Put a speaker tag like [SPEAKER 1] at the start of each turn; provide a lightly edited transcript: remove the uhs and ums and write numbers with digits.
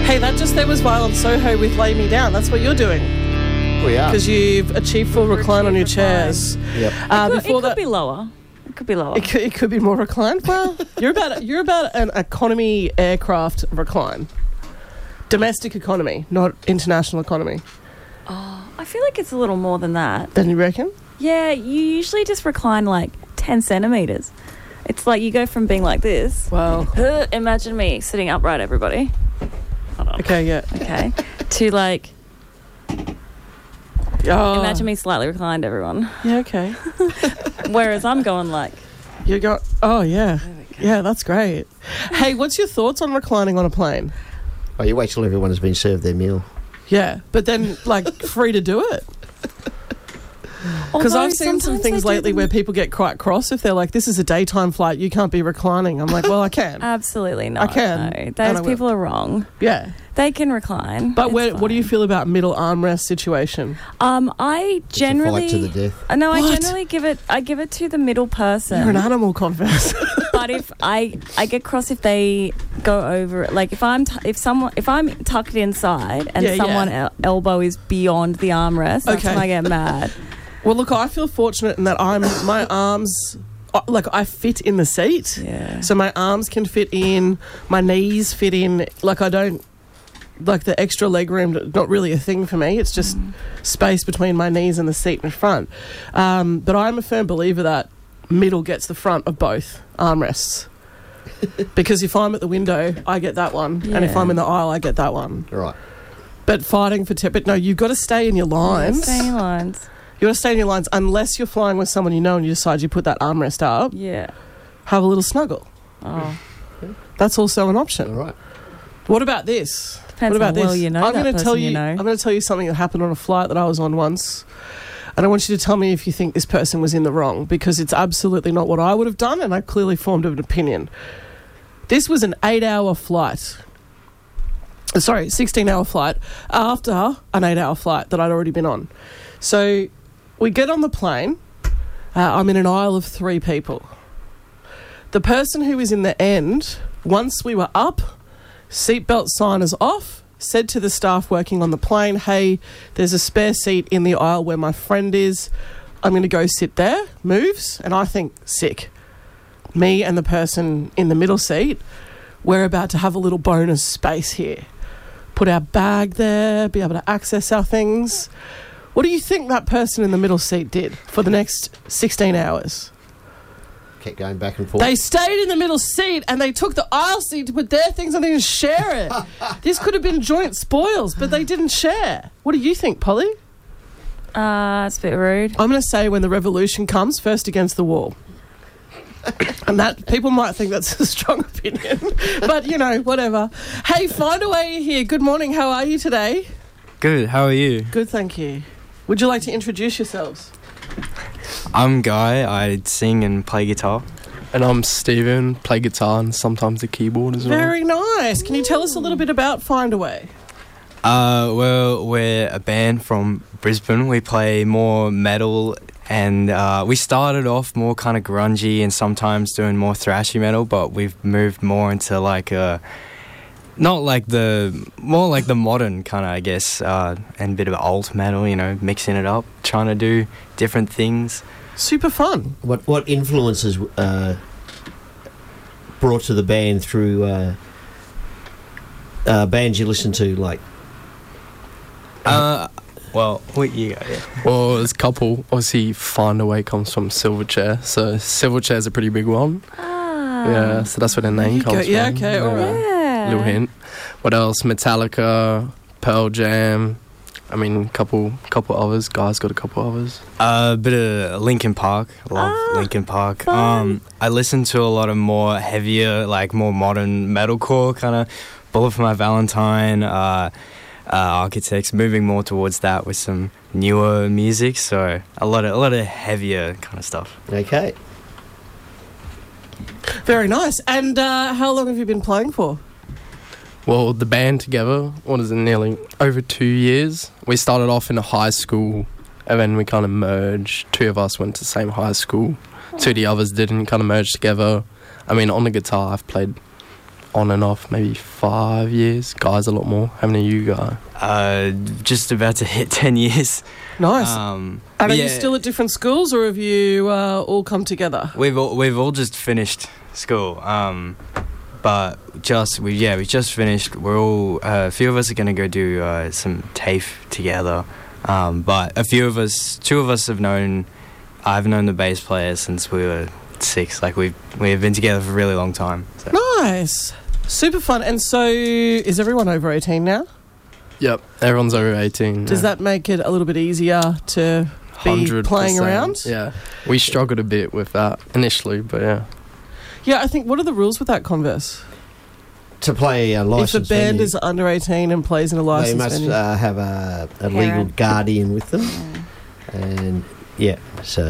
[SPEAKER 1] Hey, that just there was Violent Soho with Lay Me Down. That's what you're doing.
[SPEAKER 2] We are.
[SPEAKER 1] Because you've achieved full recline on your chairs.
[SPEAKER 2] Yep.
[SPEAKER 3] It could be lower. It could be lower.
[SPEAKER 1] It could be more reclined. Well, you're about an economy aircraft recline. Domestic economy, not international economy.
[SPEAKER 3] Oh, I feel like it's a little more than that.
[SPEAKER 1] Then you reckon?
[SPEAKER 3] Yeah, you usually just recline like 10 centimetres. It's like you go from being like this.
[SPEAKER 1] Well,
[SPEAKER 3] imagine me sitting upright, everybody. Hold on.
[SPEAKER 1] okay, yeah.
[SPEAKER 3] Okay. To like,
[SPEAKER 1] Oh.
[SPEAKER 3] imagine me slightly reclined, everyone.
[SPEAKER 1] Yeah, okay.
[SPEAKER 3] Whereas I'm going like...
[SPEAKER 1] You got. Oh, yeah. Yeah, that's great. Hey, what's your thoughts on reclining on a plane?
[SPEAKER 2] Oh, you wait till everyone has been served their meal.
[SPEAKER 1] Yeah, but then, like, free to do it. Because
[SPEAKER 3] Although
[SPEAKER 1] I've seen some
[SPEAKER 3] sometimes
[SPEAKER 1] things
[SPEAKER 3] they do
[SPEAKER 1] lately
[SPEAKER 3] them-
[SPEAKER 1] where people get quite cross if they're like, this is a daytime flight, you can't be reclining. I'm like, well, I can.
[SPEAKER 3] Absolutely not.
[SPEAKER 1] I can,
[SPEAKER 3] No.
[SPEAKER 1] and I
[SPEAKER 3] Those
[SPEAKER 1] will.
[SPEAKER 3] people are wrong.
[SPEAKER 1] Yeah.
[SPEAKER 3] They can recline.
[SPEAKER 1] But
[SPEAKER 3] It's
[SPEAKER 1] what do you
[SPEAKER 3] fine.
[SPEAKER 1] feel about middle armrest situation?
[SPEAKER 3] I generally...
[SPEAKER 2] It's a fight to the death.
[SPEAKER 3] No, I
[SPEAKER 1] What?
[SPEAKER 3] generally give it to the middle person.
[SPEAKER 1] You're an animal, Converse.
[SPEAKER 3] But if I get cross if they go over it. Like if I'm tucked inside and
[SPEAKER 1] Yeah,
[SPEAKER 3] someone
[SPEAKER 1] yeah.
[SPEAKER 3] elbow is beyond the armrest, that's
[SPEAKER 1] Okay.
[SPEAKER 3] when I get mad.
[SPEAKER 1] Well, look, I feel fortunate in that my arms, like, I fit in the seat.
[SPEAKER 3] Yeah.
[SPEAKER 1] So my arms can fit in, my knees fit in. Like, I don't, like, the extra leg room, not really a thing for me. It's just space between my knees and the seat in front. But I'm a firm believer that middle gets the front of both armrests. Because if I'm at the window, I get that one. And if
[SPEAKER 3] Yeah.
[SPEAKER 1] I'm in the aisle, I get that one.
[SPEAKER 2] Right.
[SPEAKER 1] But fighting for but no, you've got to stay in your lines.
[SPEAKER 3] Stay in lines.
[SPEAKER 1] You got to stay in your lines unless you're flying with someone you know and you decide you put that armrest up.
[SPEAKER 3] Yeah.
[SPEAKER 1] Have a little snuggle.
[SPEAKER 3] Oh.
[SPEAKER 1] That's also an option.
[SPEAKER 2] All right.
[SPEAKER 1] What about this?
[SPEAKER 3] Depends
[SPEAKER 1] what about
[SPEAKER 3] how well
[SPEAKER 1] this?
[SPEAKER 3] you know
[SPEAKER 1] I'm
[SPEAKER 3] that
[SPEAKER 1] gonna
[SPEAKER 3] person
[SPEAKER 1] tell you.
[SPEAKER 3] you know.
[SPEAKER 1] I'm going to tell you something that happened on a flight that I was on once, and I want you to tell me if you think this person was in the wrong, because it's absolutely not what I would have done, and I clearly formed an opinion. This was an 8-hour flight. 16-hour flight after an 8-hour flight that I'd already been on. So we get on the plane. I'm in an aisle of 3 people. The person who was in the end, once we were up, seatbelt sign is off, said to the staff working on the plane, hey, there's a spare seat in the aisle where my friend is. I'm going to go sit there. Moves. And I think, sick. Me and the person in the middle seat, we're about to have a little bonus space here. Put our bag there, be able to access our things. What do you think that person in the middle seat did for the next 16 hours?
[SPEAKER 2] Kept going back and forth.
[SPEAKER 1] They stayed in the middle seat and they took the aisle seat to put their things on and share it. This could have been joint spoils, but they didn't share. What do you think, Polly?
[SPEAKER 3] It's a bit rude.
[SPEAKER 1] I'm going to say when the revolution comes, first against the wall. And that, people might think that's a strong opinion, but, you know, whatever. Hey, Find a Way here. Good morning. How are you today?
[SPEAKER 4] Good, how are you?
[SPEAKER 1] Good, thank you. Would you like to introduce yourselves?
[SPEAKER 4] I'm Guy, I sing and play guitar.
[SPEAKER 5] And I'm Stephen, play guitar and sometimes the keyboard as well.
[SPEAKER 1] Very nice. Can you tell us a little bit about Find a Way?
[SPEAKER 4] Well, we're a band from Brisbane. We play more metal and we started off more kind of grungy and sometimes doing more thrashy metal, but we've moved more into like more like the modern kind of, I guess, and a bit of alt metal, you know, mixing it up, trying to do different things.
[SPEAKER 1] Super fun.
[SPEAKER 2] What influences brought to the band through bands you listen to, like?
[SPEAKER 4] Well, what you got? Yeah.
[SPEAKER 5] Well, there's a couple. Obviously, Find a Way comes from Silverchair, so Silverchair's a pretty big one. Yeah, so that's where the name comes
[SPEAKER 1] Yeah,
[SPEAKER 5] from.
[SPEAKER 1] okay, all right.
[SPEAKER 3] Yeah.
[SPEAKER 5] Little hint. What else? Metallica, Pearl Jam. I mean, couple others. Guys got a couple others.
[SPEAKER 4] A bit of Linkin Park. Love Linkin Park.
[SPEAKER 3] fun.
[SPEAKER 4] I listen to a lot of more heavier, like more modern metalcore kind of. Bullet for My Valentine, Architects. Moving more towards that with some newer music. So a lot of heavier kind of stuff.
[SPEAKER 2] Okay.
[SPEAKER 1] Very nice. And how long have you been playing for?
[SPEAKER 5] Well, the band together, what is it, nearly over 2 years. We started off in a high school and then we kind of merged. 2 of us went to the same high school. 2 of the others didn't, kind of merged together. I mean, on the guitar, I've played on and off, maybe 5 years. Guys, a lot more. How many of you guys?
[SPEAKER 4] Just about to hit 10 years.
[SPEAKER 1] Nice. And are you still at different schools, or have you all come together?
[SPEAKER 4] We've all just finished school. But we just finished. We're all a few of us are gonna go do some TAFE together. But two of us have known. I've known the bass player since we were 6. Like we've been together for a really long time. So.
[SPEAKER 1] Nice, super fun. And so, is everyone over 18 now?
[SPEAKER 5] Yep, everyone's over 18.
[SPEAKER 1] Does that make it a little bit easier to be
[SPEAKER 5] 100%.
[SPEAKER 1] playing around?
[SPEAKER 5] Yeah, we struggled a bit with that initially, but yeah.
[SPEAKER 1] Yeah, I think, what are the rules with that, Converse?
[SPEAKER 2] To play a
[SPEAKER 1] If
[SPEAKER 2] licensed
[SPEAKER 1] the band
[SPEAKER 2] venue,
[SPEAKER 1] is under 18 and plays in a
[SPEAKER 2] they
[SPEAKER 1] licensed
[SPEAKER 2] must
[SPEAKER 1] venue.
[SPEAKER 2] have a legal
[SPEAKER 3] Parent.
[SPEAKER 2] guardian with them. And, yeah, so...